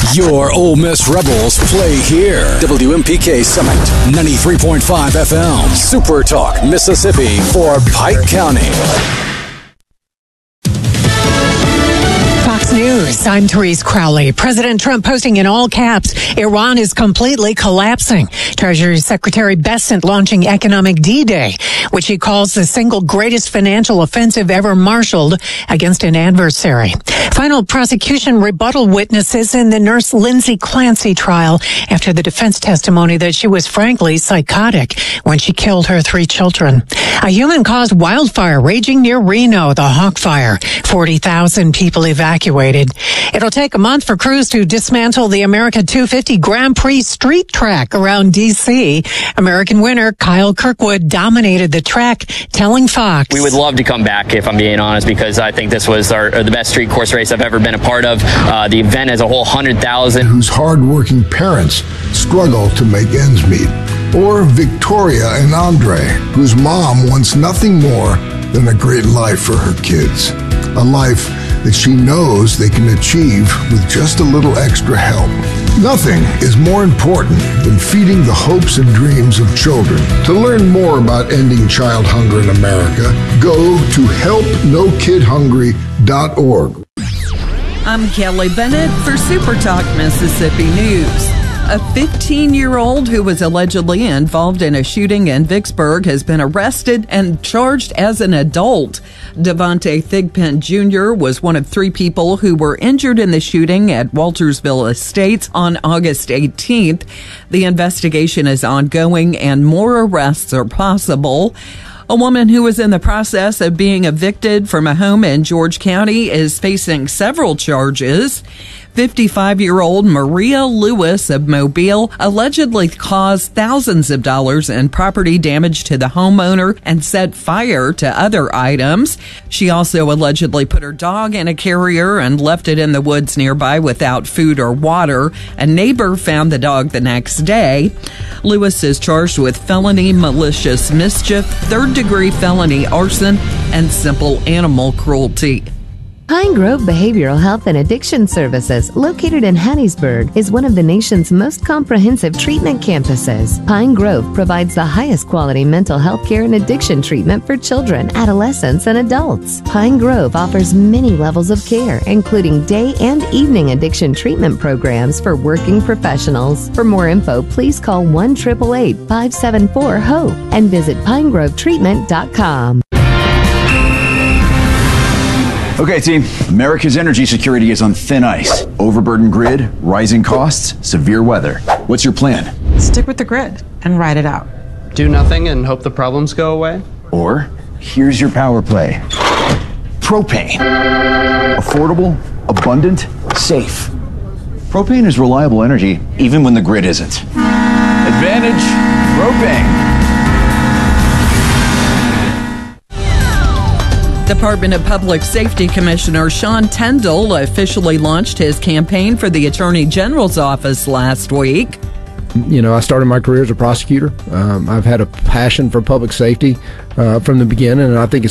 Your Ole Miss Rebels play here. WMPK Summit, 93.5 FM. Super Talk, Mississippi for Pike County. Fox News, I'm Therese Crowley. President Trump posting in all caps, Iran is completely collapsing. Treasury Secretary Bessent launching Economic D-Day, which he calls the single greatest financial offensive ever marshaled against an adversary. Final prosecution rebuttal witnesses in the nurse Lindsay Clancy trial after the defense testimony that she was frankly psychotic when she killed her 3 children. A human-caused wildfire raging near Reno, the Hawk Fire. 40,000 people evacuated. It'll take a month for crews to dismantle the America 250 Grand Prix street track around D.C. American winner Kyle Kirkwood dominated the track, telling Fox, "We would love to come back, if I'm being honest, because I think this was the best street course race I've ever been a part of. The event as a whole, 100,000. Whose hardworking parents struggle to make ends meet. Or Victoria and Andre, whose mom wants nothing more than a great life for her kids. A life that she knows they can achieve with just a little extra help. Nothing is more important than feeding the hopes and dreams of children. To learn more about ending child hunger in America, go to helpnokidhungry.org. I'm Kelly Bennett for Super Talk Mississippi News. A 15-year-old who was allegedly involved in a shooting in Vicksburg has been arrested and charged as an adult. Devontae Thigpen Jr. was one of 3 people who were injured in the shooting at Waltersville Estates on August 18th. The investigation is ongoing and more arrests are possible. A woman who was in the process of being evicted from a home in George County is facing several charges. 55-year-old Maria Lewis of Mobile allegedly caused thousands of dollars in property damage to the homeowner and set fire to other items. She also allegedly put her dog in a carrier and left it in the woods nearby without food or water. A neighbor found the dog the next day. Lewis is charged with felony malicious mischief, third-degree felony arson, and simple animal cruelty. Pine Grove Behavioral Health and Addiction Services, located in Hattiesburg, is one of the nation's most comprehensive treatment campuses. Pine Grove provides the highest quality mental health care and addiction treatment for children, adolescents, and adults. Pine Grove offers many levels of care, including day and evening addiction treatment programs for working professionals. For more info, please call 1-888-574-HOPE and visit pinegrovetreatment.com. Okay, team. America's energy security is on thin ice. Overburdened grid, rising costs, severe weather. What's your plan? Stick with the grid and ride it out. Do nothing and hope the problems go away? Or, here's your power play. Propane. Affordable, abundant, safe. Propane is reliable energy, even when the grid isn't. Advantage propane. Department of Public Safety Commissioner Sean Tindell officially launched his campaign for the Attorney General's office last week. You know, I started my career as a prosecutor. I've had a passion for public safety from the beginning, and I think it's